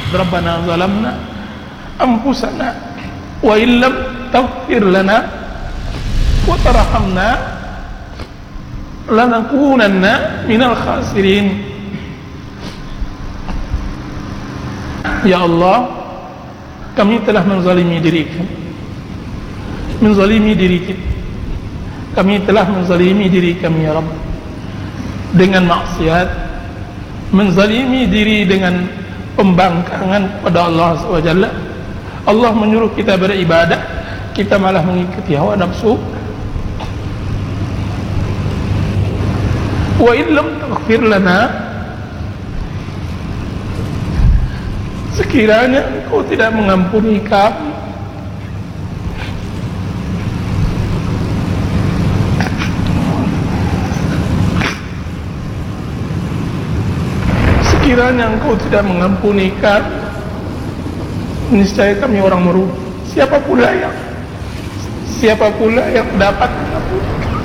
Rabbana zalamna anfusana wa illam taghfir lana wa tarhamna lanakunanna minal khasirin. Ya Allah, kami telah menzalimi diri kami, menzalimi diri kita. Kami telah menzalimi diri kami ya Rabb dengan maksiat, menzalimi diri dengan pembangkangan kepada Allah SWT. Allah menyuruh kita beribadah, kita malah mengikuti hawa nafsu. Wa illam taghfir lana, sekiranya Engkau tidak mengampuni kami, sekiranya Engkau tidak mengampuni kami, niscaya kami orang merugi. Siapa pula yang dapat mengampuni kami?